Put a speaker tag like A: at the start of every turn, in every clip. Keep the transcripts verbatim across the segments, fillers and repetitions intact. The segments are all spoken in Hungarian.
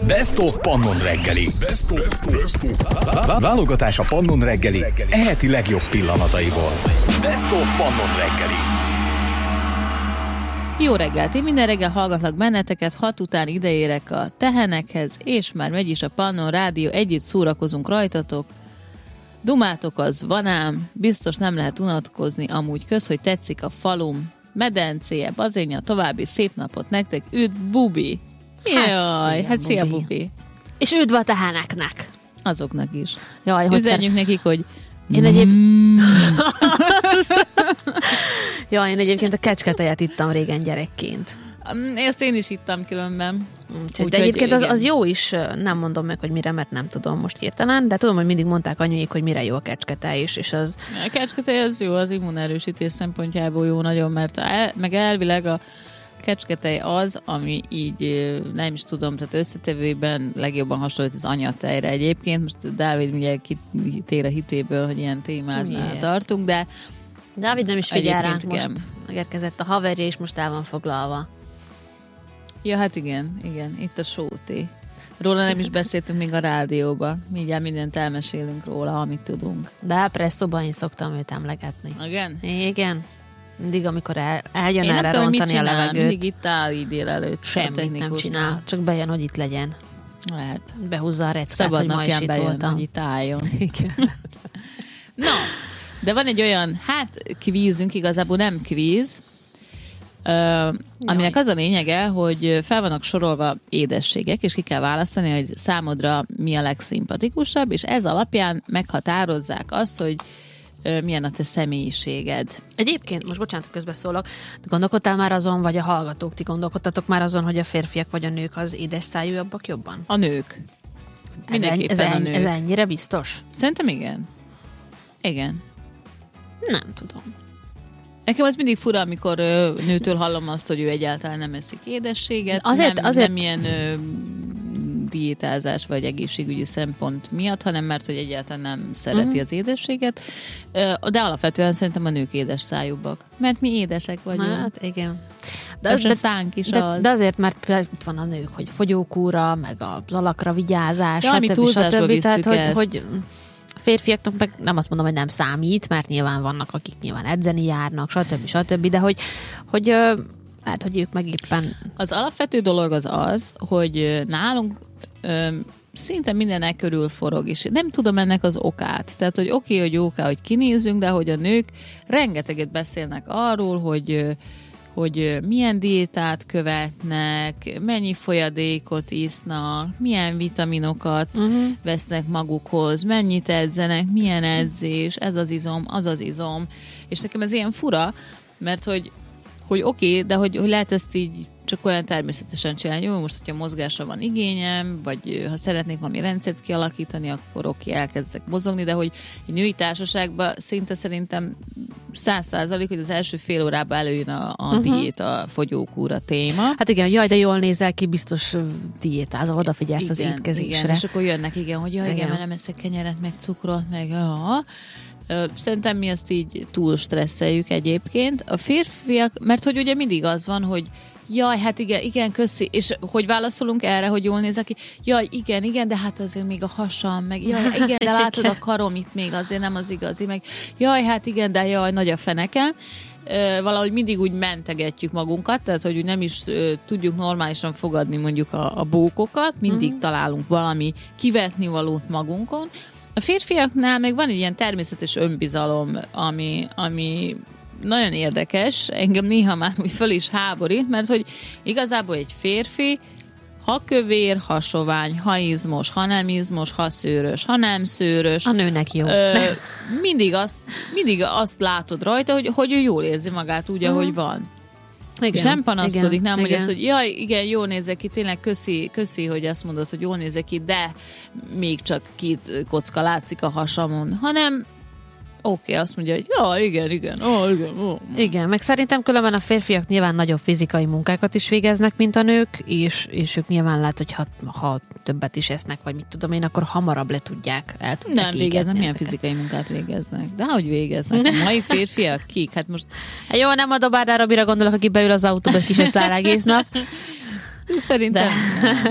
A: Best of Pannon reggeli. Best of, best of, best of. Válogatás a Pannon reggeli eheti legjobb pillanataiból. Best of Pannon reggeli.
B: Jó reggelt! Én minden reggel hallgatlak benneteket, hat után ideérek a tehenekhez, és már megy is a Pannon Rádió, együtt szórakozunk rajtatok. Dumátok az van ám, biztos nem lehet unatkozni, amúgy kösz, hogy tetszik a falum, medencéje, bazenja, további szép napot nektek, üdv, Bubi! Jaj, hát szia, Bubi. Bubi!
C: És üdv a teheneknek!
B: Azoknak is.
C: Jaj, hogy
B: üzenjük szer... nekik, hogy
C: én egyéb... mm. Jaj, én egyébként a kecsketejet ittam régen gyerekként.
B: Ezt én is ittam különben.
C: Úgy, de egyébként az, az jó is, nem mondom meg, hogy mire, mert nem tudom most hirtelen, de tudom, hogy mindig mondták anyuik, hogy mire jó a kecsketej is, és az...
B: A kecsketej az jó, az immunerősítés szempontjából jó nagyon, mert el, meg elvileg a kecsketej az, ami így nem is tudom, tehát összetevőben legjobban hasonlít az anyatejre egyébként. Most Dávid mindjárt kitér a hitéből, hogy ilyen témát tartunk, de
C: Dávid nem is figyel ránk most. Megérkezett a haverja, és most el van foglalva.
B: Ja, hát igen, igen, itt a sóté. Róla nem is beszéltünk még a rádióban. Mindjárt mindent elmesélünk róla, amit tudunk.
C: De presszóban én szoktam őt emlegetni.
B: Igen?
C: Igen. Mindig, amikor el, eljön
B: én
C: erre
B: tudom,
C: rontani a levegőt.
B: Mindig itt áll így délelőtt.
C: Semmit nem csinál, csak bejön, hogy itt legyen.
B: Lehet.
C: Behúzza a reckát, hogy ma is itt
B: bejön,
C: voltam.
B: Hogy itt álljon. Igen. No, de van egy olyan, hát kvízünk, igazából nem kvíz, Uh, aminek az a lényege, hogy fel vannak sorolva édességek, és ki kell választani, hogy számodra mi a legszimpatikusabb, és ez alapján meghatározzák azt, hogy uh, milyen a te személyiséged.
C: Egyébként, most bocsánat, közbeszólok, gondolkodtál már azon, vagy a hallgatók, ti gondolkodtatok már azon, hogy a férfiak vagy a nők az édes szájújabbak jobban?
B: A nők.
C: Mindenképpen ez, en, ez, en, a nők. Ez ennyire biztos?
B: Szerintem igen. Igen.
C: Nem tudom.
B: Nekem az mindig fura, amikor ö, nőtől hallom azt, hogy ő egyáltalán nem eszik édességet,
C: azért,
B: nem,
C: azért...
B: nem ilyen ö, diétázás vagy egészségügyi szempont miatt, hanem mert, hogy egyáltalán nem szereti uh-huh. az édességet. Ö, de alapvetően szerintem a nők édes szájúbbak. Mert mi édesek vagyunk.
C: Hát igen.
B: De, az, de, szánk is
C: de,
B: az.
C: De azért, mert itt van a nők, hogy fogyókúra, meg az alakra vigyázás,
B: ja,
C: stb. stb. Tehát, hogy,
B: ezt.
C: hogy férfiaknak meg nem azt mondom, hogy nem számít, mert nyilván vannak, akik nyilván edzeni járnak, stb. stb. De hogy, hogy lehet, hogy ők meg éppen...
B: Az alapvető dolog az az, hogy nálunk ö, szinte mindenek körül forog, és nem tudom ennek az okát. Tehát, hogy oké, okay, hogy oké, hogy kinézünk, de hogy a nők rengeteget beszélnek arról, hogy hogy milyen diétát követnek, mennyi folyadékot isznak, milyen vitaminokat uh-huh. vesznek magukhoz, mennyit edzenek, milyen edzés, ez az izom, az az izom. És nekem ez ilyen fura, mert hogy, hogy oké, okay, de hogy, hogy lehet ezt így csak olyan természetesen csinálni. Jó, most, hogyha mozgásra van igényem, vagy ha szeretnék valami rendszert kialakítani, akkor oké, okay, elkezdek mozogni, de hogy egy női társaságban szinte szerintem száz százalék, hogy az első fél órában előjön a, a uh-huh. diéta, fogyókúra téma.
C: Hát igen, jaj, de jól nézel ki, biztos diétázol, odafigyelsz igen, az étkezésre.
B: Igen, és akkor jönnek, igen, hogy jaj, igen, igen, mert nem eszek kenyeret, meg cukrot, meg ja. Szerintem mi ezt így túl stresszeljük egyébként. A férfiak, mert hogy ugye mindig az van, hogy jaj, hát igen, igen, köszi. És hogy válaszolunk erre, hogy jól nézek ki? Jaj, igen, igen, de hát azért még a hasam, meg jaj, igen, de látod a karom itt még azért nem az igazi, meg jaj, hát igen, de jaj, nagy a fenekem. Valahogy mindig úgy mentegetjük magunkat, tehát hogy nem is tudjuk normálisan fogadni mondjuk a, a bókokat, mindig uh-huh. találunk valami kivetni valót magunkon. A férfiaknál meg van egy ilyen természetes önbizalom, ami, ami nagyon érdekes, engem néha már úgy föl is háborít, mert hogy igazából egy férfi, ha kövér, ha sovány, ha izmos, ha nem izmos, ha szőrös, ha nem szőrös.
C: A nőnek jó.
B: Ö, mindig, azt, mindig azt látod rajta, hogy, hogy ő jól érzi magát úgy, uh-huh. ahogy van. Igen, és nem panaszkodik, igen, nem, igen. hogy azt, hogy jaj, igen, jól nézek ki, tényleg köszi, köszi, hogy azt mondod, hogy jól nézek ki, de még csak két kocka látszik a hasamon, hanem oké, okay, azt mondja, hogy ja, igen, igen, oh, igen, oh.
C: Igen, meg szerintem különben a férfiak nyilván nagyobb fizikai munkákat is végeznek, mint a nők, és, és ők nyilván lehet, hogy ha, ha többet is esznek, vagy mit tudom én, akkor hamarabb le tudják, el tudják
B: nem végeznek, milyen fizikai munkát végeznek. De hogy végeznek? A mai férfiak kik? Hát most...
C: Jó, nem a Dobárdára, mire gondolok, aki beül az autóba, kis eszál egész nap.
B: Szerintem.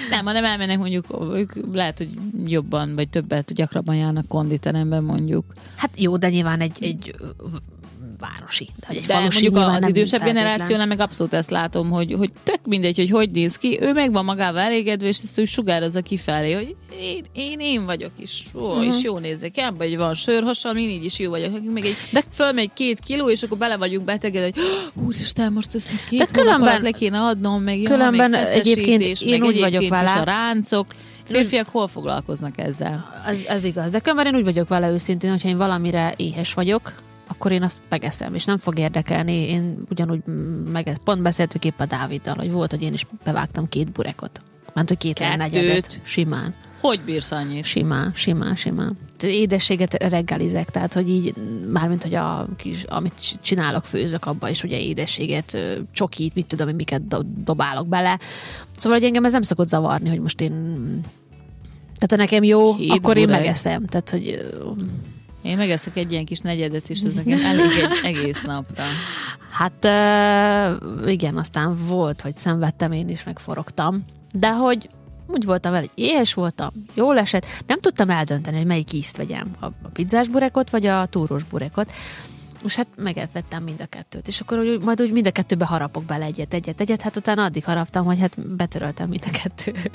B: Nem, hanem elmennek mondjuk, ők lehet, hogy jobban, vagy többet, gyakrabban járnak konditeremben mondjuk.
C: Hát jó, de nyilván egy, egy városi. De, egy
B: de mondjuk az idősebb generációnál meg abszolút ezt látom, hogy, hogy tök mindegy, hogy hogy néz ki, ő meg van magával elégedve, és ezt ő sugározza kifelé, hogy én, én, én vagyok is, ó, uh-huh. és jó nézek el, vagy van sörhasal, én így is jó vagyok, meg egy, de fölmegy két kiló, és akkor bele vagyunk betegedve, hogy oh, úristen, most ezt két hónap alatt le kéne adnom, meg
C: különben
B: ja,
C: egyébként én
B: meg
C: úgy vagyok vele.
B: A ráncok. Férfiak hol foglalkoznak ezzel?
C: Ez, ez igaz, de különben én úgy vagyok vele őszintén, hogyha én valamire éhes vagyok, akkor én azt megeszem, és nem fog érdekelni. Én ugyanúgy meg, pont beszéltük épp a Dáviddal, hogy volt, hogy én is bevágtam két burekot. Ment, hogy két negyedet. Simán.
B: Hogy bírsz annyit?
C: Simán, simán, simán. Édességet reggelizek, tehát, hogy így, mármint, hogy a kis, amit csinálok, főzök abba is, ugye édességet, csokit, mit tudom, miket do- dobálok bele. Szóval, hogy engem ez nem szokott zavarni, hogy most én... Tehát, ha nekem jó, Hét akkor burek. Én megeszem. Tehát, hogy...
B: Én megeszek egy ilyen kis negyedet, és ez nekem elég egy egész napra.
C: Hát uh, igen, aztán volt, hogy szenvedtem én is, meg forogtam. De hogy úgy voltam vele, hogy éhes voltam, jól esett. Nem tudtam eldönteni, hogy melyik ízt vegyem. A pizzás burekot, vagy a túrós burekot. És hát megvettem mind a kettőt. És akkor úgy, majd úgy mind a kettőbe harapok bele egyet, egyet, egyet. Hát utána addig haraptam, hogy hát betöröltem mind a kettőt.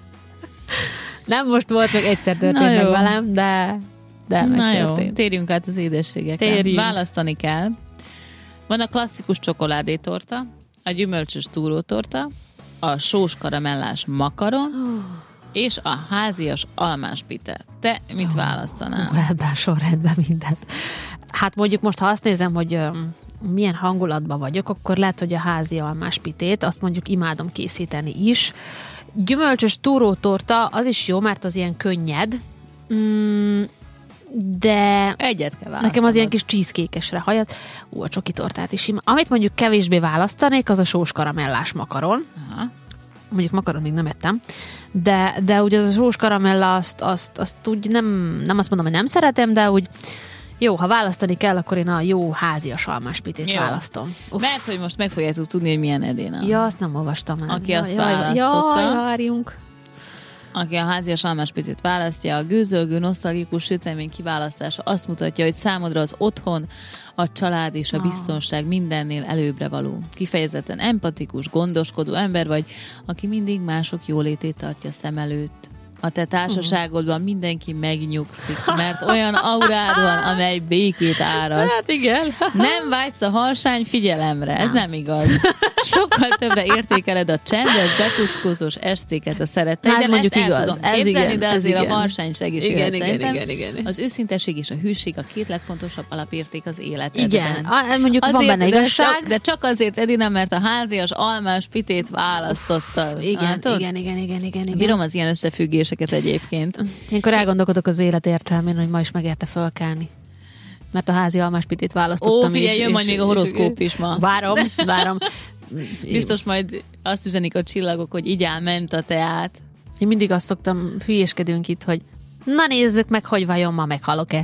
C: Nem most volt, meg egyszer történt meg velem, de... De
B: na jó, térjünk át az édességekre.
C: Térjünk.
B: Választani kell. Van a klasszikus csokoládétorta, a gyümölcsös túrótorta, a sós karamellás makaron, oh. és a házias almás pite. Te mit oh. választanál?
C: Ebben sorrendben mindent. Hát mondjuk most, ha azt nézem, hogy um, milyen hangulatban vagyok, akkor lehet, hogy a házi almás pitét, azt mondjuk imádom készíteni is. Gyümölcsös túrótorta, az is jó, mert az ilyen könnyed. Mm, de
B: egyet kell választanod.
C: Nekem az ilyen kis cheesecake-esre hajat. Ú, a csoki tortát is ima. Amit mondjuk kevésbé választanék, az a sós karamellás makaron. Aha. Mondjuk makaron még nem ettem. De, de ugye az a sós karamella, azt, azt, azt úgy nem, nem azt mondom, hogy nem szeretem, de úgy jó, ha választani kell, akkor én a jó házias almáspitét jó. választom.
B: Uff. Mert hogy most meg fogjátok tudni, hogy milyen Edéna.
C: Ja, azt nem olvastam el.
B: Aki azt jaj, választotta.
C: Jaj, várjunk.
B: Aki a házias almáspitét választja, a gőzölgő, nosztalgikus sütemény kiválasztása azt mutatja, hogy számodra az otthon, a család és a biztonság mindennél előbbre való. Kifejezetten empatikus, gondoskodó ember vagy, aki mindig mások jólétét tartja szem előtt. A te társaságodban mindenki megnyugszik, mert olyan aurád van, amely békét áraszt.
C: Hát igen.
B: Nem vágysz a harsány figyelemre, ez nem igaz. Sokkal többre értékeled a csendes, bekuckózós estéket a szeretteid.
C: Ez mondjuk igaz.
B: Ez igen, de azért
C: igen.
B: a harsány segítség.
C: Igen, igen, igen, igen.
B: Az őszintesség és a hűség a két legfontosabb alapérték az életedben.
C: Igen, a, mondjuk azért, van benne igazság.
B: De csak, de csak azért, Edina, mert a házias almás pitét választottad.
C: Igen, hát, igen, igen, igen, igen, igen.
B: Bírom az ilyen összefüggéseket egyébként.
C: Ilyenkor elgondolkodok az élet értelmén, hogy ma is megérte fölkelni. Mert a házi almáspitét választottam.
B: Ó, figyelj, jön majd még a horoszkóp is ma.
C: Várom, várom.
B: Biztos majd azt üzenik a csillagok, hogy igyál ment a teát.
C: Én mindig azt szoktam, hülyéskedünk itt, hogy na nézzük meg, hogy vajon ma meghalok-e.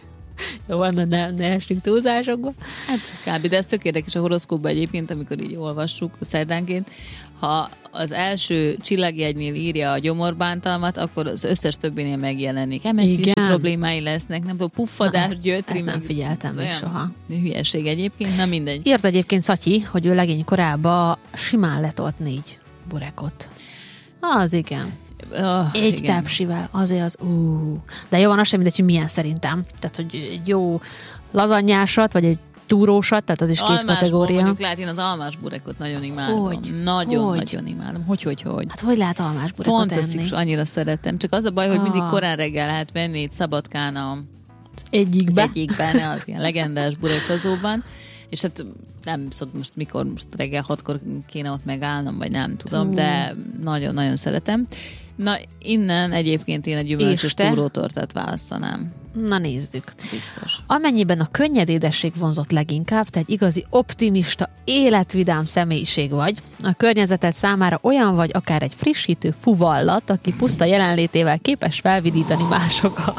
C: Jó, van, ne, ne essünk túlzásokba.
B: Hát kb. De ez tök érdekes a horoszkópban egyébként, amikor így olvassuk szerdánként. Ha az első csillagjegynél írja a gyomorbántalmat, akkor az összes többinél megjelenik. Emésztési problémái lesznek, nem tudom, puffadás,
C: ezt,
B: gyötri.
C: Ezt nem figyeltem még soha.
B: Hülyeség egyébként, nem mindegy.
C: Írt egyébként Szatyi, hogy ő legény korában simán letolt négy burekot. Az igen. Oh, egy igen. Tápsivel, azért az ú. De jó, van, az sem mindegy, hogy milyen szerintem. Tehát, hogy egy jó lazanyásat, vagy egy túrósat, tehát az is két
B: almásból,
C: kategória.
B: Mondjuk lehet, én az almás burekot nagyon imádom. Hogy? Nagyon, hogy? nagyon imádom. Hogy, hogy, hogy?
C: Hát hogy lehet almás burekot
B: fantasztikus,
C: enni?
B: Annyira szeretem. Csak az a baj, hogy ah. mindig korán reggel lehet venni itt Szabadkán a,
C: egyikbe.
B: az egyikben, az ilyen legendás burekozóban. És hát nem szok most mikor, most reggel hatkor kéne ott megállnom, vagy nem tudom, uh. de nagyon-nagyon szeretem. Na, innen egyébként én a gyümölcsös túrótortát választanám.
C: Na nézzük.
B: Biztos.
C: Amennyiben a könnyed édesség vonzott leginkább, te egy igazi optimista, életvidám személyiség vagy, a környezeted számára olyan vagy, akár egy frissítő fuvallat, aki puszta jelenlétével képes felvidítani másokat.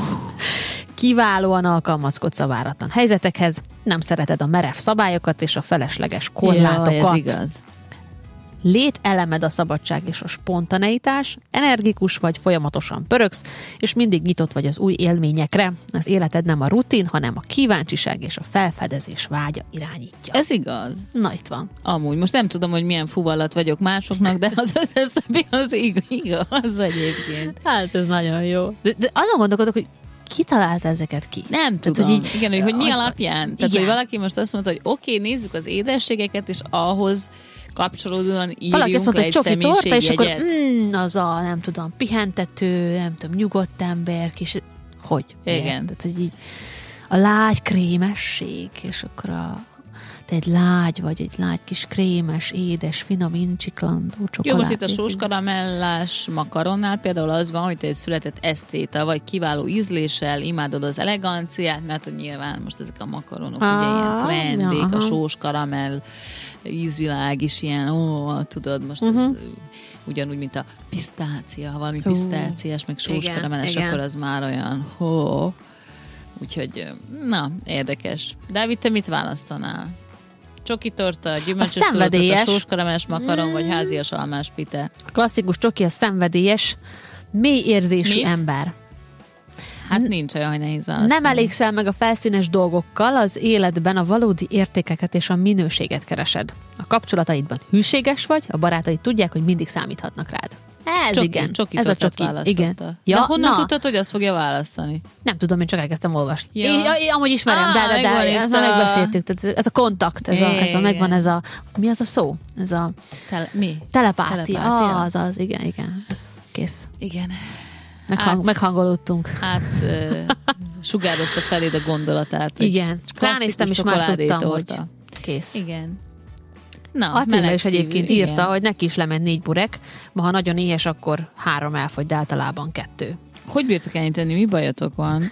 C: Kiválóan alkalmazkodsz a váratlan helyzetekhez, nem szereted a merev szabályokat és a felesleges korlátokat.
B: Ja, ez igaz.
C: Lételemed a szabadság és a spontaneitás, energikus vagy, folyamatosan pörögsz, és mindig nyitott vagy az új élményekre. Az életed nem a rutin, hanem a kíváncsiság és a felfedezés vágya irányítja.
B: Ez igaz.
C: Na, itt van.
B: Amúgy. Most nem tudom, hogy milyen fuvallat vagyok másoknak, de az összes többi az igaz egyébként.
C: Hát ez nagyon jó. De, de azon gondolkodok, hogy ki találta ezeket ki?
B: Nem
C: Tehát,
B: tudom.
C: hogy így,
B: igen, hogy, hogy mi alapján? Tehát,
C: igen.
B: hogy valaki most azt mondta, hogy oké, okay, nézzük az édességeket, és ahhoz kapcsolódóan írjunk
C: valaki azt mondta,
B: le
C: hogy
B: egy
C: csoki torta, és akkor
B: személyiségjegyet.
C: mm, az a, nem tudom, pihentető, nem tudom, nyugodt ember, kis... Hogy?
B: Igen.
C: Igen. Tehát, hogy így a lágy krémesség, és akkor a te egy lágy vagy, egy lágy kis krémes, édes, finom, incsiklandó csokoládé.
B: Jó, most itt a sós karamellás makaronnál például az van, hogy te egy született esztéta, vagy kiváló ízléssel, imádod az eleganciát, mert hogy nyilván most ezek a makaronok ah, ugye ilyen trendik, ja, a sós karamell ízvilág is ilyen, ó, tudod, most uh-huh. ez ugyanúgy, mint a pisztácia, valami uh, pisztáciás, meg sós igen, karamelles, igen. Akkor az már olyan, hó. Úgyhogy, na, érdekes. Dávid, te mit választanál? Csoki torta, gyümölcsös torta, sós karamelles makaron, mm. vagy házias almás pite?
C: Klasszikus csoki, a szenvedélyes, mély érzésű Mit? ember.
B: Hát nincs olyan, hogy nehéz választani.
C: Nem elégszel meg a felszínes dolgokkal, az életben a valódi értékeket és a minőséget keresed. A kapcsolataidban hűséges vagy, a barátaid tudják, hogy mindig számíthatnak rád. Ez csoki, igen.
B: Csoki
C: ez a csoki. Igen.
B: Ja, de honnan na. tudtad, hogy azt fogja választani?
C: Nem tudom, én csak elkezdtem olvasni. Ja. Én, én amúgy ismerem, ah, de, de, de, de a... megbeszéltük. Tehát ez a kontakt, ez a, ez a megvan ez a, mi az a szó? Ez a
B: Tele, mi?
C: Telepátia. Telepátia. Ah, az az, igen, igen. Ez kész.
B: Igen.
C: Meghang, hát, meghangolódtunk.
B: Hát uh, sugározta feléd a gondolatát.
C: Igen. Ránéztem, és már tudtam, hogy kész.
B: Igen. Na,
C: Attila is egyébként igen. írta, hogy neki is lement négy burek, ma ha nagyon éhes, akkor három elfogy, de általában kettő.
B: Hogy bírtok elnyiteni? Mi bajotok van?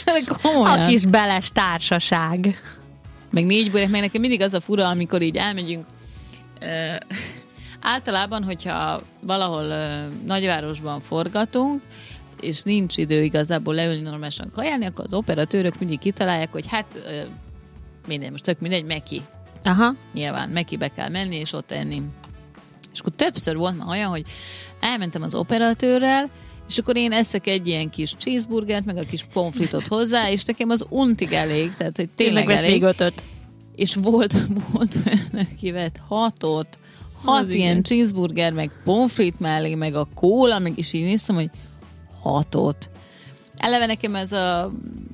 C: A kis beles társaság.
B: Meg négy burek, meg nekem mindig az a fura, amikor így elmegyünk. Uh, általában, hogyha valahol uh, nagyvárosban forgatunk, és nincs idő igazából leülni normálisan kajálni, akkor az operatőrök mindig kitalálják, hogy hát uh, minden, most tök mindegy, Meki.
C: Aha.
B: Nyilván Mekibe kell menni, és ott enni. És akkor többször volt már olyan, hogy elmentem az operatőrrel, és akkor én eszek egy ilyen kis cheeseburgert, meg a kis pomfritot hozzá, és nekem az untig elég, tehát hogy tényleg elég.
C: még ötöt.
B: És volt, volt olyan, aki vett hatot, hat az ilyen igen. cheeseburger, meg pomfrit mellé, meg a kóla, meg is így néztem, hogy hatot. Eleve nekem ez a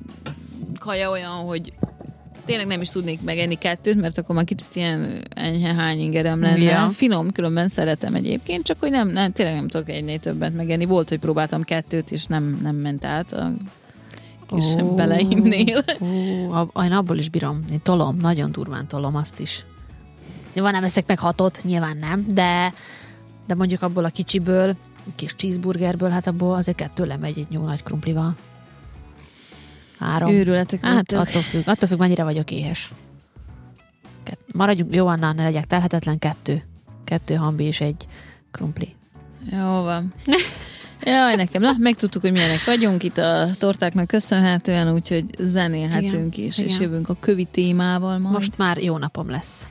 B: kaja olyan, hogy tényleg nem is tudnék megenni kettőt, mert akkor már kicsit ilyen enyhe hány ingerem lenne. Ja. Finom, különben szeretem egyébként, csak hogy nem, nem, tényleg nem tudok egynél többet megenni. Volt, hogy próbáltam kettőt, és nem, nem ment át a kis oh, beleimnél.
C: Oh, én abból is bírom. Én tolom, nagyon durván tolom azt is. Nyilván nem eszek meg hatot, nyilván nem, de, de mondjuk abból a kicsiből, kis cheeseburgerből, hát abból azért kettő lemegy egy jó nagy krumplival. Három.
B: Őrületek.
C: Hát attól függ, attól függ, mennyire vagyok éhes. Kett, maradjunk, jó, annál ne legyek telhetetlen, kettő. Kettő hambi és egy krumpli.
B: Jó van. Jaj, nekem. Na, megtudtuk, hogy milyenek vagyunk itt a tortáknak köszönhetően, úgyhogy zenélhetünk igen, is, igen. És jövünk a kövi témával majd.
C: Most már jó napom lesz.